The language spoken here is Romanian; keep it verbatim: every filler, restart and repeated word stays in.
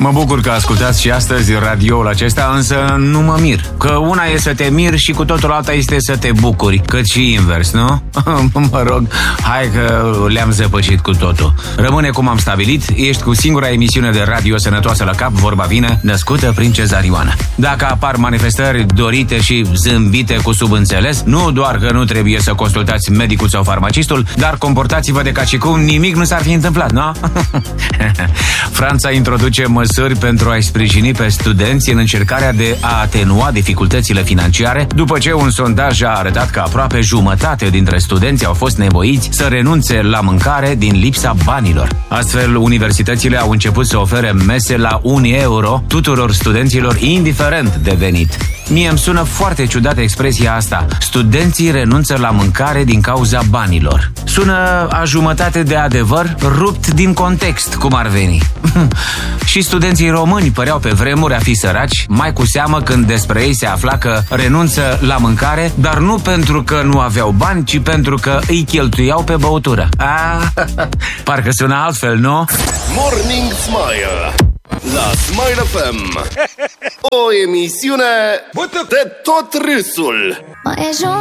Mă bucur că ascultați și astăzi radioul acesta, însă nu mă mir. Că una e să te miri și cu totul alta este să te bucuri, cât și invers, nu? Mă rog, hai că le-am zăpăcit cu totul. Rămâne cum am stabilit, ești cu singura emisiune de radio sănătoasă la cap, vorba vine, născută prin cezarioană. Dacă apar manifestări dorite și zâmbite cu subînțeles, nu doar că nu trebuie să consultați medicul sau farmacistul, dar comportați-vă de ca și cum nimic nu s-ar fi întâmplat, nu? Franța introduce măsuri pentru a-i sprijini pe studenți în încercarea de a atenua dificultățile financiare, după ce un sondaj a arătat că aproape jumătate dintre studenți au fost nevoiți să renunțe la mâncare din lipsa banilor. Astfel, universitățile au început să ofere mese la un euro tuturor studenților, indiferent de venit. Mie îmi sună foarte ciudată expresia asta. Studenții renunță la mâncare din cauza banilor. Sună a jumătate de adevăr, rupt din context, cum ar veni. Și studenții români păreau pe vremuri a fi săraci, mai cu seamă când despre ei se afla că renunță la mâncare, dar nu pentru că nu aveau bani, ci pentru că îi cheltuiau pe băutură. Ah, parcă sună altfel, nu? Morning Smile la Smile F M. O emisiune de tot râsul.